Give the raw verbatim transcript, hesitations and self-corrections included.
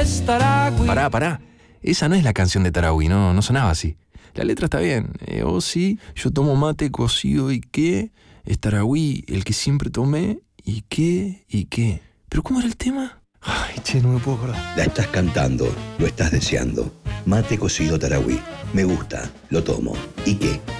es Tarahui. Pará, pará. Esa no es la canción de Tarahui, no, no sonaba así. La letra está bien. Eh, oh, sí, yo tomo mate cocido y qué. Es Tarahui, el que siempre tomé. ¿Y qué? ¿Y qué? ¿Pero cómo era el tema? Ay, che, no me puedo acordar. La estás cantando, lo estás deseando. Mate cocido Tarahui. Me gusta, lo tomo. ¿Y qué?